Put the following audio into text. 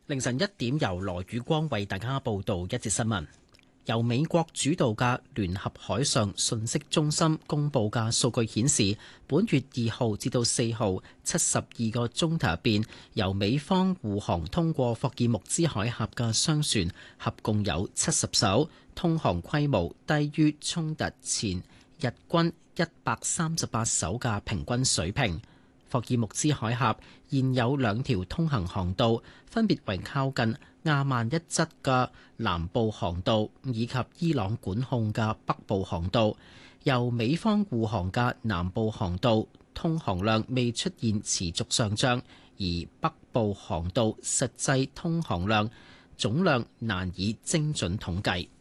凌晨一點，由羅宇光為大家報道一節新聞。由美國主導嘅聯合海上信息中心公佈嘅數據顯示，本月2號至到4號72個鐘頭入邊，由美方護航通過霍爾木茲海峽嘅商船合共有70艘，通航規模低於衝突前日均138艘嘅平均水平。霍爾木茲海峽現有兩條通行航道，分別為靠近亞曼一側嘅南部航道，以及伊朗管控嘅北部航道。由美方護航嘅南部航道通航量未出現持續上漲，而北部航道實際通航量總量難以精準統計。